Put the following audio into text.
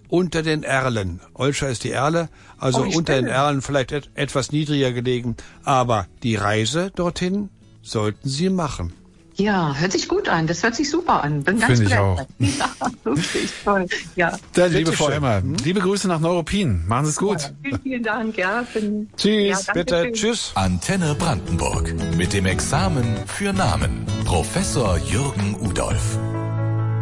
unter den Erlen. Olscha ist die Erle, also unter den Erlen vielleicht etwas niedriger gelegen. Aber die Reise dorthin sollten Sie machen. Ja, hört sich gut an. Das hört sich super an. Bin ganz Finde ich auch. Ja, lustig, toll. Ja. Dann, liebe Frau Emmer, liebe Grüße nach Neuruppin. Machen Sie es gut. Ja, vielen, vielen Dank. Ja, Tschüss, bitte. Tschüss. Antenne Brandenburg mit dem Examen für Namen. Professor Jürgen Udolph.